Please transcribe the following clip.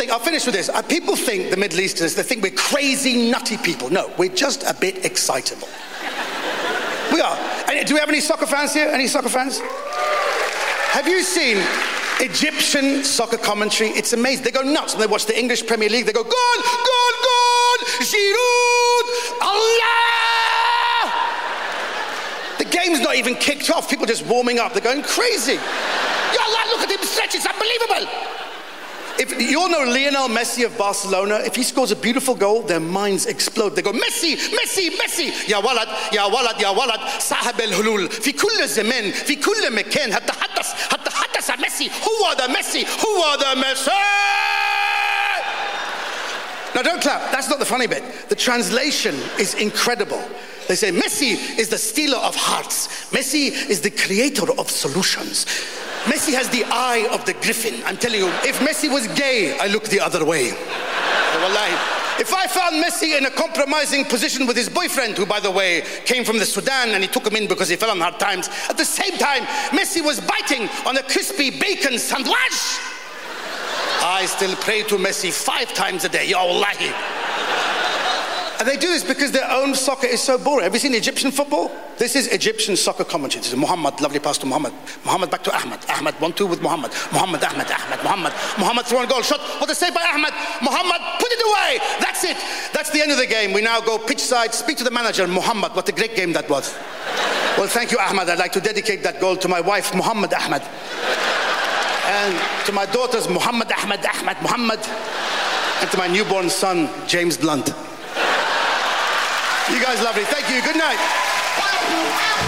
I'll finish with this. People think, the Middle Easterners, they think we're crazy, nutty people. No, we're just a bit excitable. We are. And do we have any soccer fans here? Any soccer fans? Have you seen Egyptian soccer commentary? It's amazing. They go nuts when they watch the English Premier League. They go, goal, goal, goal, Giroud, Allah! The game's not even kicked off. People just warming up. They're going crazy. Ya Allah, look at him stretch. It's unbelievable. If you all know Lionel Messi of Barcelona, if he scores a beautiful goal, their minds explode. They go, Messi, Messi, Messi. Ya walad, ya walad, ya walad. Sahab al-hulul. في كل زمان, في كل مكان. حتى حدث Messi. هو هذا Messi. هو هذا Messi. Now don't clap. That's not the funny bit. The translation is incredible. They say Messi is the stealer of hearts. Messi is the creator of solutions. Messi has the eye of the griffin. I'm telling you, if Messi was gay, I look the other way. Wallahi. If I found Messi in a compromising position with his boyfriend, who, by the way, came from the Sudan and he took him in because he fell on hard times, at the same time, Messi was biting on a crispy bacon sandwich, I still pray to Messi 5 times a day. Ya Wallahi. And they do this because their own soccer is so boring. Have you seen Egyptian football? This is Egyptian soccer commentary. This is Muhammad, lovely pass to Muhammad. Muhammad back to Ahmad. Ahmad 1-2 with Muhammad. Muhammad, Ahmad, Ahmad, Muhammad. Muhammad throw a goal shot. What they say by Ahmad? Muhammad, put it away. That's it. That's the end of the game. We now go pitch side, speak to the manager. Muhammad, what a great game that was. Well, thank you, Ahmad. I'd like to dedicate that goal to my wife, Muhammad Ahmad. And to my daughters, Muhammad Ahmad, Ahmad, Muhammad. And to my newborn son, James Blunt. You guys lovely. Thank you. Good night.